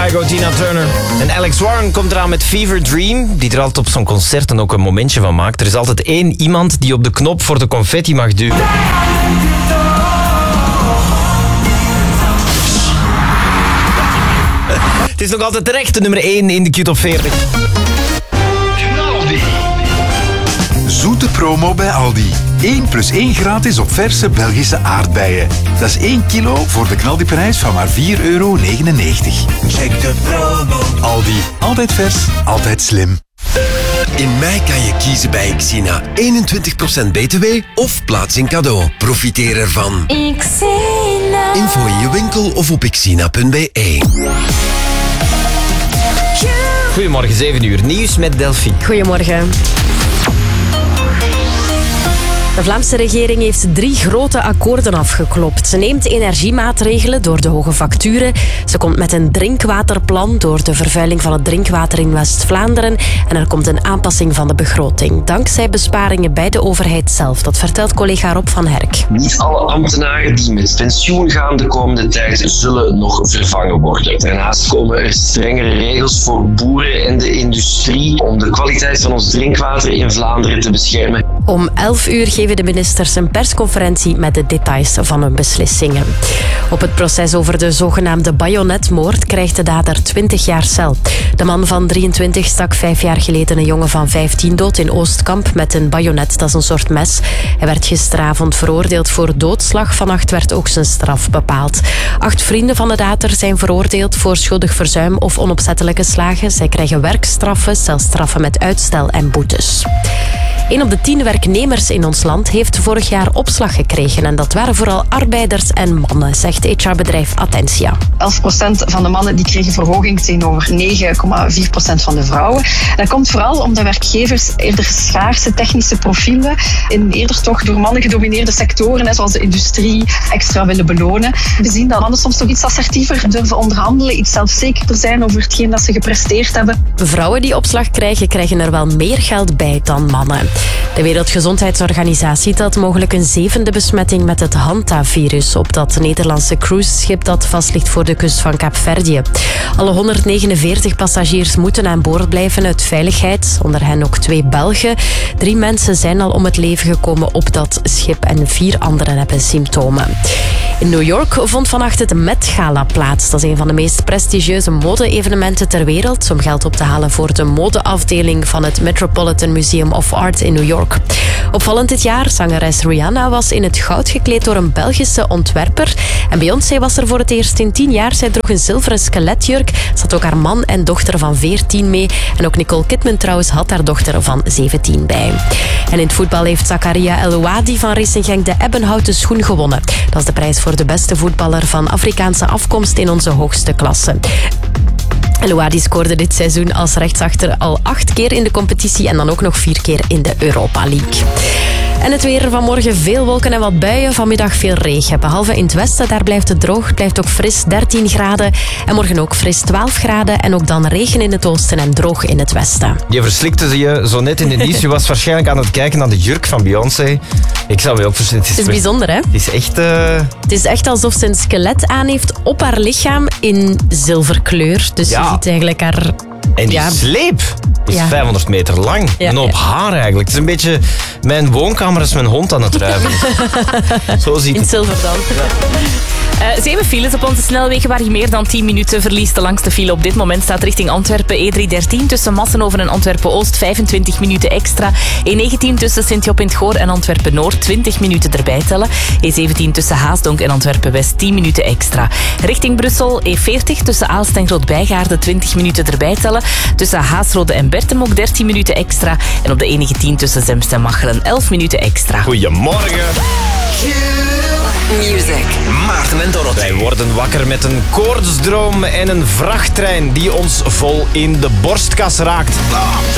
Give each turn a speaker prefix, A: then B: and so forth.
A: Kygo, Tina Turner. En Alex Warren komt eraan met Fever Dream, die er altijd op zo'n concerten ook een momentje van maakt. Er is altijd één iemand die op de knop voor de confetti mag duwen. Het is nog altijd terecht de nummer 1 in de Q-top 40.
B: Knaldi. Zoete promo bij Aldi. 1 + 1 gratis op verse Belgische aardbeien. Dat is 1 kilo voor de knaldiprijs van maar €4,99. Check de promo. Aldi. Altijd vers, altijd slim.
C: In mei kan je kiezen bij Xina. 21% BTW of plaats in cadeau. Profiteer ervan.
D: Xina.
C: Info in je winkel of op xina.be.
A: Goedemorgen, 7 uur. Nieuws met Delphine.
E: Goedemorgen. De Vlaamse regering heeft 3 grote akkoorden afgeklopt. Ze neemt energiemaatregelen door de hoge facturen. Ze komt met een drinkwaterplan door de vervuiling van het drinkwater in West-Vlaanderen. En er komt een aanpassing van de begroting. Dankzij besparingen bij de overheid zelf. Dat vertelt collega Rob van Herk.
F: Niet alle ambtenaren die met pensioen gaan de komende tijd zullen nog vervangen worden. Daarnaast komen er strengere regels voor boeren en de industrie om de kwaliteit van ons drinkwater in Vlaanderen te beschermen.
E: Om 11 uur geven de ministers een persconferentie met de details van hun beslissingen. Op het proces over de zogenaamde bajonetmoord krijgt de dader 20 jaar cel. De man van 23 stak 5 jaar geleden een jongen van 15 dood in Oostkamp met een bajonet, dat is een soort mes. Hij werd gisteravond veroordeeld voor doodslag. Vannacht werd ook zijn straf bepaald. 8 vrienden van de dader zijn veroordeeld voor schuldig verzuim of onopzettelijke slagen. Zij krijgen werkstraffen, celstraffen met uitstel en boetes. 1 op de 10 werknemers in ons land heeft vorig jaar opslag gekregen. En dat waren vooral arbeiders en mannen, zegt HR-bedrijf Attentia.
G: 11% van de mannen die kregen verhoging tegenover 9,4% van de vrouwen. Dat komt vooral omdat werkgevers eerder schaarse technische profielen in eerder toch door mannen gedomineerde sectoren, zoals de industrie, extra willen belonen. We zien dat mannen soms toch iets assertiever durven onderhandelen, iets zelfzekerder zijn over hetgeen dat ze gepresteerd hebben.
E: Vrouwen die opslag krijgen er wel meer geld bij dan mannen. De Wereldgezondheidsorganisatie telt mogelijk een 7e besmetting met het Hantavirus op dat Nederlandse cruiseschip dat vast ligt voor de kust van Kaapverdië. Alle 149 passagiers moeten aan boord blijven uit veiligheid, onder hen ook 2 Belgen. 3 mensen zijn al om het leven gekomen op dat schip en 4 anderen hebben symptomen. In New York vond vannacht het Met Gala plaats. Dat is een van de meest prestigieuze mode-evenementen ter wereld, om geld op te halen voor de modeafdeling van het Metropolitan Museum of Art in New York. Opvallend dit jaar, zangeres Rihanna was in het goud gekleed door een Belgische ontwerper. En Beyoncé was er voor het eerst in 10 jaar. Zij droeg een zilveren skeletjurk. Zat ook haar man en dochter van 14 mee. En ook Nicole Kidman trouwens had haar dochter van 17 bij. En in het voetbal heeft Zakaria El Ouadi van Racing Genk de ebbenhouten schoen gewonnen. Dat is de prijs voor de beste voetballer van Afrikaanse afkomst in onze hoogste klasse. El Ouadi scoorde dit seizoen als rechtsachter al 8 keer in de competitie en dan ook nog 4 keer in de Europa League. En het weer van morgen, veel wolken en wat buien. Vanmiddag veel regen. Behalve in het westen, daar blijft het droog. Het blijft ook fris, 13 graden. En morgen ook fris, 12 graden. En ook dan regen in het oosten en droog in het westen.
A: Je verslikte je zo net in de nieuws. Je was waarschijnlijk aan het kijken naar de jurk van Beyoncé. Ik zou me ook verslikken.
E: Het is bijzonder, hè?
A: Het is echt...
E: Het is echt alsof ze een skelet aan heeft op haar lichaam in zilverkleur. Dus je ziet eigenlijk haar...
A: En die sleep is 500 meter lang. En op haar eigenlijk. Het is een beetje... Mijn woonkamer is mijn hond aan het ruimen. Zo ziet het.
E: In zilver dan.
D: 7 files op onze snelwegen waar je meer dan 10 minuten verliest. De langste file op dit moment staat richting Antwerpen. E313 tussen Massenhoven en Antwerpen-Oost 25 minuten extra. E19 tussen Sint-Job in het Goor en Antwerpen-Noord 20 minuten erbij tellen. E17 tussen Haasdonk en Antwerpen-West 10 minuten extra. Richting Brussel E40 tussen Aalst en Groot-Bijgaarde 20 minuten erbij tellen. Tussen Haasrode en Bertem ook 13 minuten extra. En op de E19 tussen Zemst en Machelen 11 minuten extra.
A: Goedemorgen.
C: Music. Maarten en Dorothee.
A: Wij worden wakker met een koortsdroom en een vrachttrein die ons vol in de borstkas raakt.